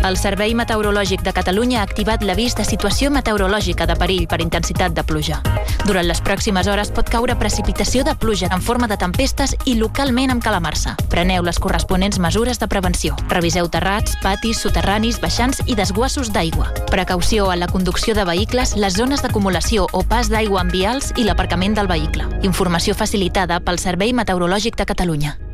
El Servei Meteorològic de Catalunya ha activat l'avís de situació meteorològica de perill per intensitat de pluja. Durant les pròximes hores pot caure precipitació de pluja en forma de tempestes i localment amb calamarsa. Preneu les corresponents mesures de prevenció. Reviseu terrats, patis, soterranis, baixants i desguassos d'aigua. Precaució en la conducció de vehicles, les zones d'acumulació o pas d'aigua en vials i l'aparcament del vehicle. Informació facilitada pel Servei Meteorològic de Catalunya.